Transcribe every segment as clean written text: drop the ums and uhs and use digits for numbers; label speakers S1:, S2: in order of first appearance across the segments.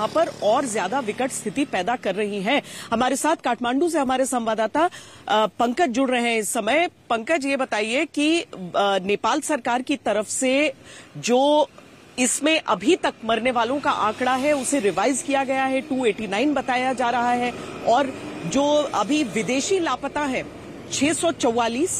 S1: वहां पर और ज्यादा विकट स्थिति पैदा कर रही हैं। हमारे साथ काठमांडू से हमारे संवाददाता पंकज जुड़ रहे हैं इस समय। पंकज, ये बताइए कि नेपाल सरकार की तरफ से जो इसमें अभी तक मरने वालों का आंकड़ा है उसे रिवाइज किया गया है, 289 बताया जा रहा है, और जो अभी विदेशी लापता है 644।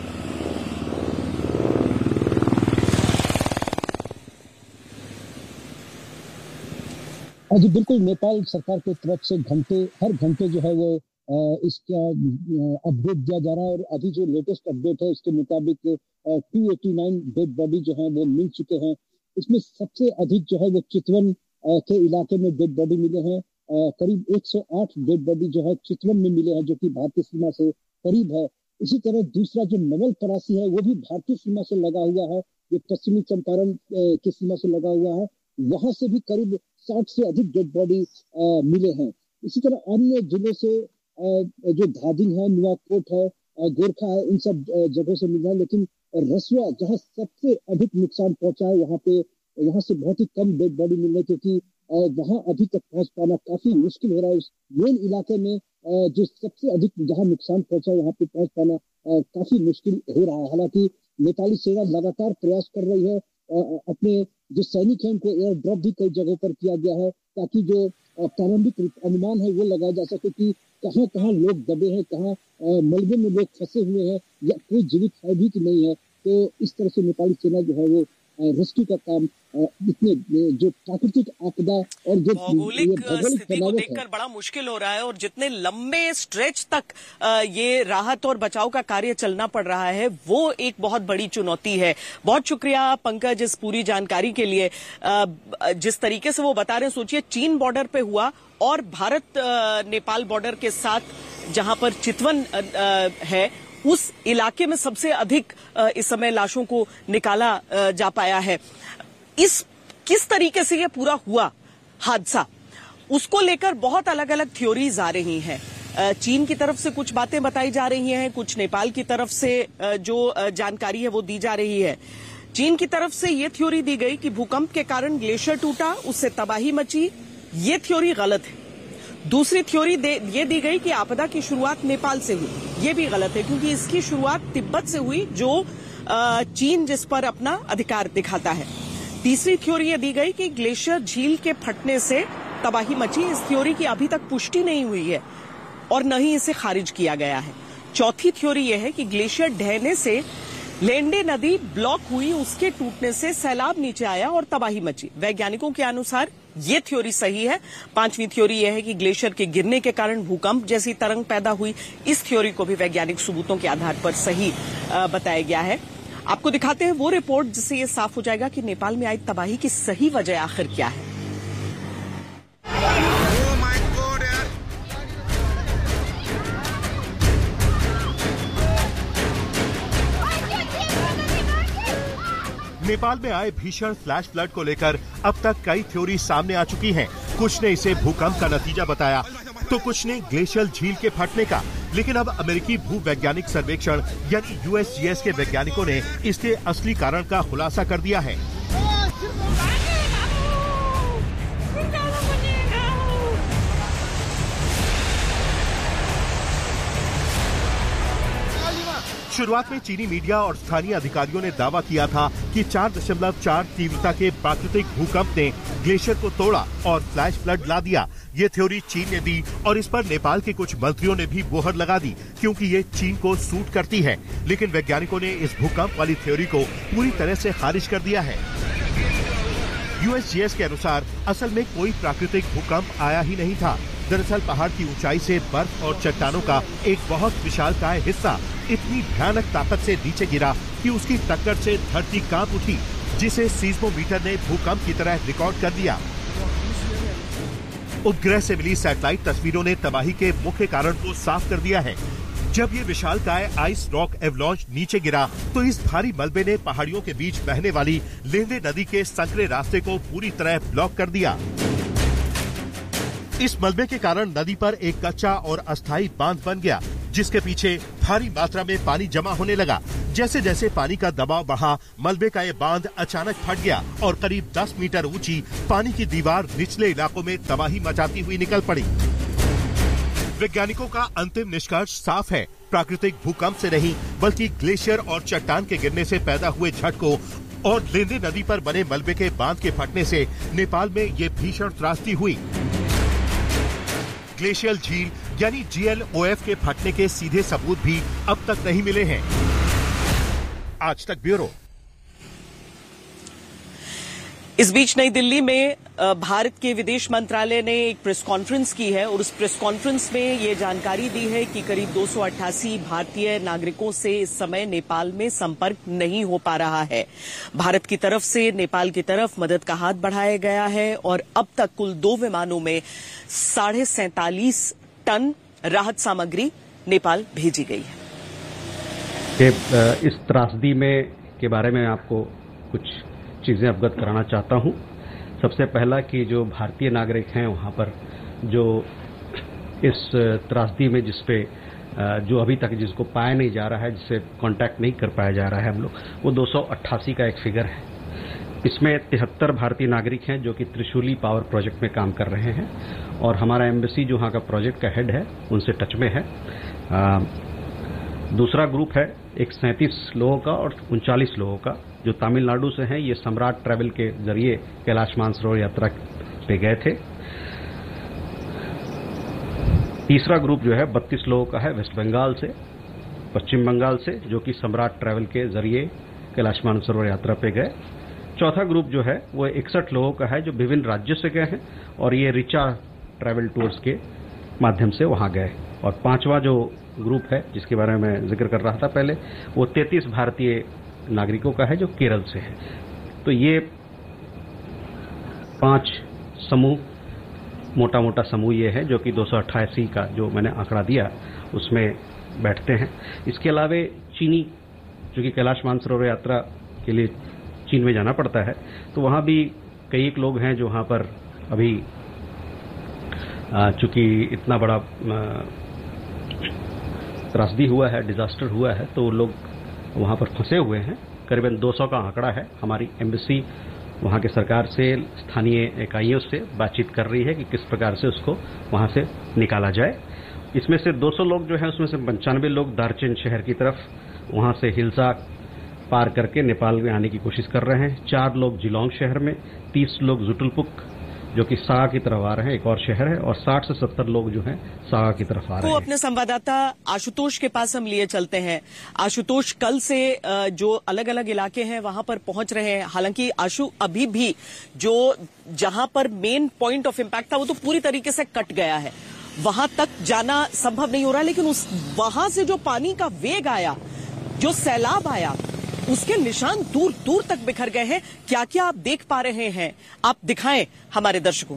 S2: जी बिल्कुल, नेपाल सरकार की तरफ से हर घंटे जो है वो इसका अपडेट दिया जा रहा है, और अभी जो लेटेस्ट अपडेट है उसके मुताबिक 289 डेड बॉडी जो है वो मिल चुके हैं। इसमें सबसे अधिक जो है वो चितवन के इलाके में डेड बॉडी मिले हैं। करीब 108 डेड बॉडी जो है चितवन में मिले हैं, जो कि भारतीय सीमा से करीब है। इसी तरह दूसरा जो नवलपरासी है वो भी भारतीय सीमा से लगा हुआ है, जो पश्चिमी चंपारण की सीमा से लगा हुआ है, वहां से भी करीब 60 से अधिक डेड बॉडी मिले हैं। इसी तरह अन्य जिलों से जो धादिंग है, नुआकोट है, गोरखा है, इन सब जगहों से मिला है। लेकिन रसुआ जहां सबसे अधिक नुकसान पहुंचा है वहां से बहुत ही कम डेड बॉडी मिल रही है, क्योंकि वहां अभी तक पहुंच पाना काफी मुश्किल हो रहा है। उस मेन इलाके में जो सबसे अधिक जहां नुकसान पहुंचा है वहां पे पहुंच पाना काफी मुश्किल हो रहा है। हालांकि नेपाली सेना लगातार प्रयास कर रही है, अपने जो सैनिक हैं उनको एयर ड्रॉप भी कई जगहों पर किया गया है, ताकि जो प्रारंभिक अनुमान है वो लगाया जा सके कि कहाँ कहाँ लोग दबे हैं, कहाँ मलबे में लोग फंसे हुए हैं, या कोई जीवित है भी कि नहीं है। तो इस तरह से नेपाली सेना जो है वो रेस्क्यू का काम इतने जो प्राकृतिक आपदा और जो
S1: भौगोलिक स्थिति को देखकर बड़ा मुश्किल हो रहा है, और जितने लंबे स्ट्रेच तक ये राहत और बचाव का कार्य चलना पड़ रहा है वो एक बहुत बड़ी चुनौती है। बहुत शुक्रिया पंकज इस पूरी जानकारी के लिए। जिस तरीके से वो बता रहे हैं, सोचिए चीन बॉर्डर पे हुआ और भारत नेपाल बॉर्डर के साथ जहां पर चितवन है उस इलाके में सबसे अधिक इस समय लाशों को निकाला जा पाया है। किस तरीके से ये पूरा हुआ हादसा, उसको लेकर बहुत अलग अलग थ्योरीज आ रही हैं। चीन की तरफ से कुछ बातें बताई जा रही हैं, कुछ नेपाल की तरफ से जो जानकारी है वो दी जा रही है। चीन की तरफ से ये थ्योरी दी गई कि भूकंप के कारण ग्लेशियर टूटा, उससे तबाही मची। ये थ्योरी गलत है। दूसरी थ्योरी ये दी गई कि आपदा की शुरुआत नेपाल से हुई। ये भी गलत है, क्योंकि इसकी शुरुआत तिब्बत से हुई, जो चीन जिस पर अपना अधिकार दिखाता है। तीसरी थ्योरी ये दी गई कि ग्लेशियर झील के फटने से तबाही मची। इस थ्योरी की अभी तक पुष्टि नहीं हुई है और न ही इसे खारिज किया गया है। चौथी थ्योरी यह है कि ग्लेशियर ढहने से लेंडे नदी ब्लॉक हुई, उसके टूटने से सैलाब नीचे आया और तबाही मची। वैज्ञानिकों के अनुसार ये थ्योरी सही है। पांचवी थ्योरी यह है कि ग्लेशियर के गिरने के कारण भूकंप जैसी तरंग पैदा हुई। इस थ्योरी को भी वैज्ञानिक सबूतों के आधार पर सही बताया गया है। आपको दिखाते हैं वो रिपोर्ट जिससे ये साफ हो जाएगा कि नेपाल में आई तबाही की सही वजह आखिर क्या है।
S3: नेपाल में आए भीषण फ्लैश फ्लड को लेकर अब तक कई थ्योरी सामने आ चुकी हैं। कुछ ने इसे भूकंप का नतीजा बताया, तो कुछ ने ग्लेशियर झील के फटने का। लेकिन अब अमेरिकी भूवैज्ञानिक सर्वेक्षण यानी USGS के वैज्ञानिकों ने इसके असली कारण का खुलासा कर दिया है। शुरुआत में चीनी मीडिया और स्थानीय अधिकारियों ने दावा किया था कि 4.4 तीव्रता के प्राकृतिक भूकंप ने ग्लेशियर को तोड़ा और फ्लैश फ्लड ला दिया। ये थ्योरी चीन ने दी और इस पर नेपाल के कुछ मंत्रियों ने भी मोहर लगा दी, क्योंकि ये चीन को सूट करती है। लेकिन वैज्ञानिकों ने इस भूकंप वाली थ्योरी को पूरी तरह से खारिज कर दिया है। USGS के अनुसार असल में कोई प्राकृतिक भूकंप आया ही नहीं था। दरअसल पहाड़ की ऊंचाई से बर्फ और चट्टानों का एक बहुत विशालकाय हिस्सा इतनी भयानक ताकत से नीचे गिरा कि उसकी टक्कर से धरती कांप उठी, जिसे सीस्मोमीटर ने भूकंप की तरह रिकॉर्ड कर दिया। उपग्रह से मिली सैटेलाइट तस्वीरों ने तबाही के मुख्य कारण को साफ कर दिया है। जब ये विशालकाय आइस रॉक एवलांच नीचे गिरा तो इस भारी मलबे ने पहाड़ियों के बीच बहने वाली लेंडे नदी के संकरे रास्ते को पूरी तरह ब्लॉक कर दिया। इस मलबे के कारण नदी पर एक कच्चा और अस्थायी बांध बन गया, जिसके पीछे भारी मात्रा में पानी जमा होने लगा। जैसे जैसे पानी का दबाव बढ़ा, मलबे का ये बांध अचानक फट गया और करीब 10 मीटर ऊंची पानी की दीवार निचले इलाकों में तबाही मचाती हुई निकल पड़ी। वैज्ञानिकों का अंतिम निष्कर्ष साफ है, प्राकृतिक भूकंप से नहीं बल्कि ग्लेशियर और चट्टान के गिरने से पैदा हुए झटकों और लेंदे नदी पर बने मलबे के बांध के फटने से नेपाल में ये भीषण त्रासदी हुई। ग्लेशियल झील यानी GLOF के फटने के सीधे सबूत भी अब तक नहीं मिले हैं। आज तक ब्यूरो।
S1: इस बीच नई दिल्ली में भारत के विदेश मंत्रालय ने एक प्रेस कॉन्फ्रेंस की है और उस प्रेस कॉन्फ्रेंस में ये जानकारी दी है कि करीब 288 भारतीय नागरिकों से इस समय नेपाल में संपर्क नहीं हो पा रहा है। भारत की तरफ से नेपाल की तरफ मदद का हाथ बढ़ाया गया है और अब तक कुल 2 विमानों में 47.5 टन राहत सामग्री नेपाल भेजी गई है।
S4: इस त्रासदी में के बारे में आपको कुछ चीजें अवगत कराना चाहता हूं। सबसे पहला कि जो भारतीय नागरिक हैं वहां पर जो इस त्रासदी में जिसपे जो अभी तक जिसको पाया नहीं जा रहा है, जिससे कांटेक्ट नहीं कर पाया जा रहा है हम लोग, वो 288 का एक फिगर है। इसमें 73 भारतीय नागरिक हैं जो कि त्रिशूली पावर प्रोजेक्ट में काम कर रहे हैं और हमारा एम्बेसी जो वहां का प्रोजेक्ट का हेड है उनसे टच में है। दूसरा ग्रुप है एक 37 लोगों का और 39 लोगों का जो तमिलनाडु से हैं। ये सम्राट ट्रैवल के जरिए कैलाश मानसरोवर यात्रा पे गए थे। तीसरा ग्रुप जो है 32 लोगों का है वेस्ट बंगाल से, पश्चिम बंगाल से, जो कि सम्राट ट्रैवल के जरिए कैलाश मानसरोवर यात्रा पे गए। चौथा ग्रुप जो है वो 61 लोगों का है जो विभिन्न राज्यों से गए हैं और ये रिचा ट्रैवल टूर्स के माध्यम से वहां गए। और पांचवा जो ग्रुप है जिसके बारे में मैं जिक्र कर रहा था पहले, वो 33 भारतीय नागरिकों का है जो केरल से है। तो ये 5 समूह, मोटा मोटा समूह ये है जो कि 288 का जो मैंने आंकड़ा दिया उसमें बैठते हैं। इसके अलावा चीनी, चूंकि कैलाश मानसरोवर यात्रा के लिए चीन में जाना पड़ता है, तो वहां भी कई एक लोग हैं जो वहां पर अभी चूंकि इतना बड़ा त्रासदी हुआ है, डिजास्टर हुआ है, तो लोग वहां पर फंसे हुए हैं। करीबन 200 का आंकड़ा है। हमारी एम्बेसी वहां की सरकार से, स्थानीय इकाइयों से बातचीत कर रही है कि किस प्रकार से उसको वहां से निकाला जाए। इसमें से 200 लोग जो है उसमें से 95 लोग दार्चेन शहर की तरफ वहां से हिल्सा पार करके नेपाल में आने की कोशिश कर रहे हैं। 4 लोग जिलोंग शहर में, 30 लोग जुटुलपुक जो कि सागा की तरफ आ रहे हैं, एक और शहर है, और 60 से 70 लोग जो हैं सागा की तरफ आ रहे हैं।
S1: अपने संवाददाता आशुतोष के पास हम लिए चलते हैं। आशुतोष, कल से जो अलग अलग इलाके हैं वहां पर पहुंच रहे हैं। हालांकि आशु, अभी भी जो जहां पर मेन पॉइंट ऑफ इम्पैक्ट था वो तो पूरी तरीके से कट गया है, वहां तक जाना संभव नहीं हो रहा, लेकिन वहां से जो पानी का वेग आया, जो सैलाब आया, उसके निशान दूर दूर तक बिखर गए हैं। क्या क्या आप देख पा रहे हैं, आप दिखाएं हमारे दर्शकों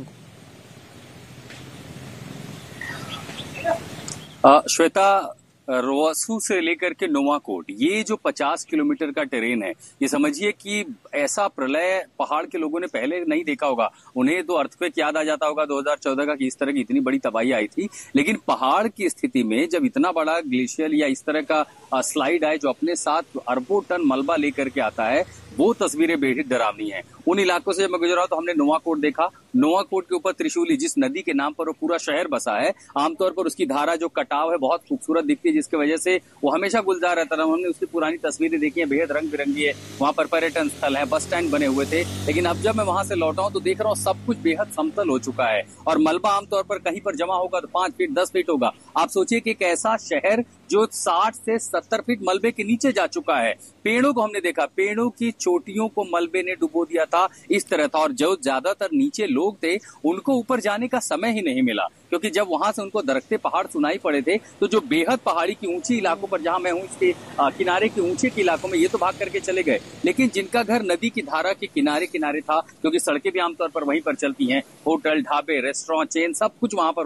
S1: को।
S5: श्वेता, रोवासू से लेकर के नोवाकोट, ये जो 50 किलोमीटर का टेरेन है, ये समझिए कि ऐसा प्रलय पहाड़ के लोगों ने पहले नहीं देखा होगा। उन्हें तो अर्थक्वेक याद आ जाता होगा 2014 का कि इस तरह की इतनी बड़ी तबाही आई थी, लेकिन पहाड़ की स्थिति में जब इतना बड़ा ग्लेशियर या इस तरह का स्लाइड आए जो अपने साथ अरबों टन मलबा लेकर के आता है, वो तस्वीरें बेहद डरावनी है। उन इलाकों से जब मैं गुजरा तो हमने नोवाकोट देखा। नोवाकोट के ऊपर त्रिशूली, जिस नदी के नाम पर वो पूरा शहर बसा है, आमतौर पर उसकी धारा जो कटाव है बहुत खूबसूरत दिखती है, जिसकी वजह से वो हमेशा गुलजार रहता रहा। हमने उसकी पुरानी तस्वीरें देखी है, बेहद रंग बिरंगी है। वहां पर पर्यटन स्थल है, बस स्टैंड बने हुए थे, लेकिन अब जब मैं वहां से लौटा हूं तो देख रहा हूँ सब कुछ बेहद समतल हो चुका है और मलबा आमतौर पर कहीं पर जमा होगा तो 5 फीट 10 फीट होगा। आप सोचिए कि एक ऐसा शहर जो 60 से 70 फीट मलबे के नीचे जा चुका है। पेड़ों को हमने देखा, पेड़ों की चोटियों को मलबे ने डुबो दिया था, इस तरह था। और जो ज्यादातर नीचे लोग थे उनको ऊपर जाने का समय ही नहीं मिला, क्योंकि जब वहां से उनको दरकते पहाड़ सुनाई पड़े थे तो जो बेहद पहाड़ी की ऊंची इलाकों पर, जहां मैं हूं इसके किनारे के ऊंचे के इलाकों में, ये तो भाग करके चले गए, लेकिन जिनका घर नदी की धारा के किनारे किनारे था, क्योंकि सड़कें भी आमतौर पर वहीं पर चलती हैं, होटल, ढाबे, रेस्टोरेंट, चेन, सब कुछ वहां पर होता है,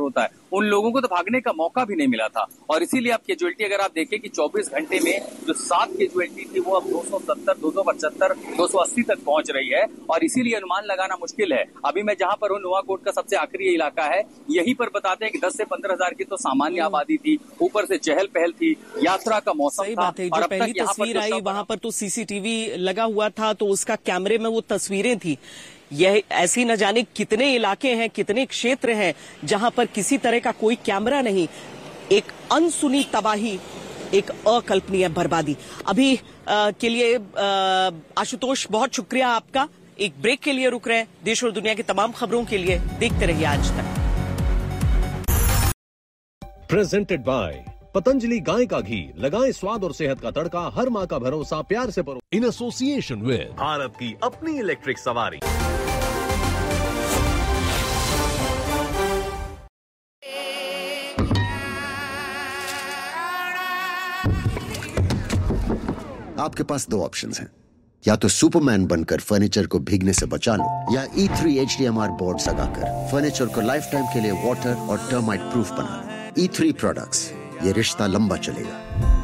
S5: उन लोगों को तो भागने का मौका भी नहीं मिला था। और इसीलिए अब कैजुअलिटी अगर आप देखें कि 24 घंटे में जो 7 कैजुअलिटी थी वो अब 270, 275, 280 तक पहुंच रही है। और इसीलिए अनुमान लगाना मुश्किल है। अभी मैं जहां पर हूं, नुआकोट का सबसे आखिरी इलाका है, यहीं पर बताते हैं कि 10 से 15 हजार की तो सामान्य आबादी थी, ऊपर से चहल पहल थी, यात्रा का मौसम
S1: सही
S5: था।
S1: बात है। जो पहली तस्वीर आई वहां पर तो सीसीटीवी लगा हुआ था, तो उसका कैमरे में वो तस्वीरें थी। यह ऐसी न जाने कितने इलाके हैं, कितने क्षेत्र हैं जहां पर किसी तरह का कोई कैमरा नहीं। एक अनसुनी तबाही, एक अकल्पनीय बर्बादी। अभी के लिए आशुतोष बहुत शुक्रिया आपका। एक ब्रेक के लिए रुक रहे हैं। देश और दुनिया की तमाम खबरों के लिए देखते रहिए आज तक।
S6: प्रेजेंटेड बाय पतंजलि गाय का घी, लगाएं स्वाद और सेहत का तड़का, हर माँ का भरोसा, प्यार से परो। इन एसोसिएशन विद भारत की अपनी इलेक्ट्रिक सवारी।
S7: आपके पास दो ऑप्शंस हैं, या तो सुपरमैन बनकर फर्नीचर को भीगने से बचा लो, या E3 HDMR बोर्ड लगाकर फर्नीचर को लाइफ टाइम के लिए वाटर और टर्माइट प्रूफ बना लो। E3 प्रोडक्ट्स, ये रिश्ता लंबा चलेगा।